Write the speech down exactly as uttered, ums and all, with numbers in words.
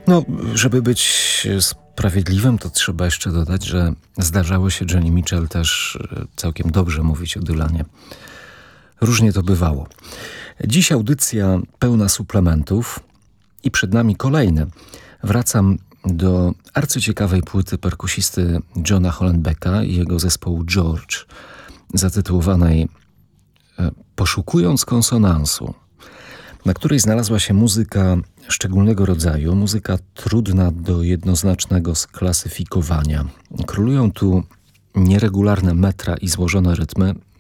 No, żeby być sprawiedliwym, to trzeba jeszcze dodać, że zdarzało się Joni Mitchell też całkiem dobrze mówić o Dylanie. Różnie to bywało. Dziś audycja pełna suplementów i przed nami kolejne. Wracam do arcyciekawej płyty perkusisty Johna Hollenbecka i jego zespołu George, zatytułowanej Poszukując konsonansu, na której znalazła się muzyka szczególnego rodzaju, muzyka trudna do jednoznacznego sklasyfikowania. Królują tu nieregularne metra i złożone rytmy,